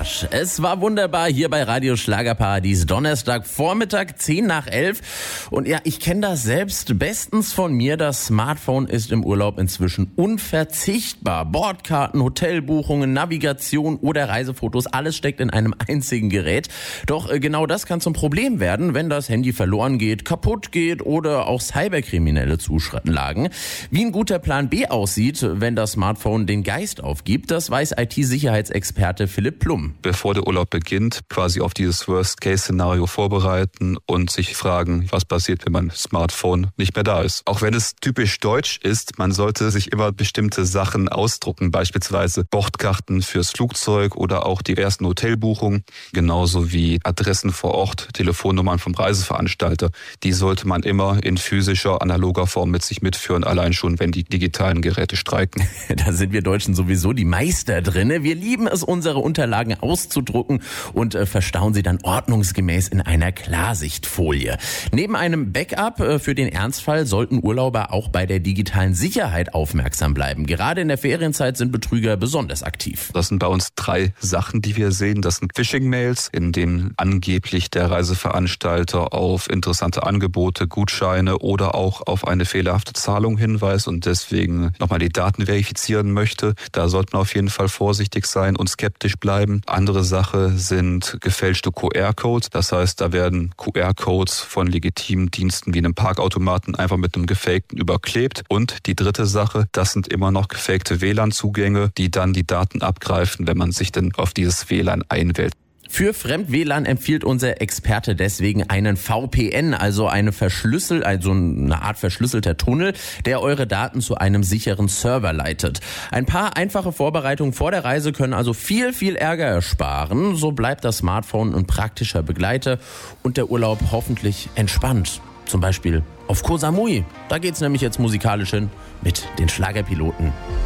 Arsch. Es war wunderbar hier bei Radio Schlagerparadies. Donnerstag Vormittag 10:11. Und ja, ich kenne das selbst bestens von mir. Das Smartphone ist im Urlaub inzwischen unverzichtbar. Bordkarten, Hotelbuchungen, Navigation oder Reisefotos, alles steckt in einem einzigen Gerät. Doch genau das kann zum Problem werden, wenn das Handy verloren geht, kaputt geht oder auch Cyberkriminelle zuschlagen. Wie ein guter Plan B aussieht, wenn das Smartphone den Geist aufgibt, das weiß IT-Sicherheitsexperte Philipp Plum. Bevor der Urlaub beginnt, quasi auf dieses Worst-Case-Szenario vorbereiten und sich fragen, was passiert, wenn mein Smartphone nicht mehr da ist. Auch wenn es typisch deutsch ist, man sollte sich immer bestimmte Sachen ausdrucken, beispielsweise Bordkarten fürs Flugzeug oder auch die ersten Hotelbuchungen, genauso wie Adressen vor Ort, Telefonnummern vom Reiseveranstalter. Die sollte man immer in physischer, analoger Form mit sich mitführen, allein schon, wenn die digitalen Geräte streiken. Da sind wir Deutschen sowieso die Meister drinne. Wir lieben es, unsere Unterlagen auszudrucken und verstauen sie dann ordnungsgemäß in einer Klarsichtfolie. Neben einem Backup für den Ernstfall sollten Urlauber auch bei der digitalen Sicherheit aufmerksam bleiben. Gerade in der Ferienzeit sind Betrüger besonders aktiv. Das sind bei uns 3 Sachen, die wir sehen. Das sind Phishing-Mails, in denen angeblich der Reiseveranstalter auf interessante Angebote, Gutscheine oder auch auf eine fehlerhafte Zahlung hinweist und deswegen nochmal die Daten verifizieren möchte. Da sollte man auf jeden Fall vorsichtig sein und skeptisch bleiben. Andere Sache sind gefälschte QR-Codes. Das heißt, da werden QR-Codes von legitimen Diensten wie einem Parkautomaten einfach mit einem gefakten überklebt. Und die dritte Sache, das sind immer noch gefakte WLAN-Zugänge, die dann die Daten abgreifen, wenn man sich denn auf dieses WLAN einwählt. Für Fremd-WLAN empfiehlt unser Experte deswegen einen VPN, also eine Art verschlüsselter Tunnel, der eure Daten zu einem sicheren Server leitet. Ein paar einfache Vorbereitungen vor der Reise können also viel, viel Ärger ersparen. So bleibt das Smartphone ein praktischer Begleiter und der Urlaub hoffentlich entspannt. Zum Beispiel auf Koh Samui. Da geht's nämlich jetzt musikalisch hin mit den Schlagerpiloten.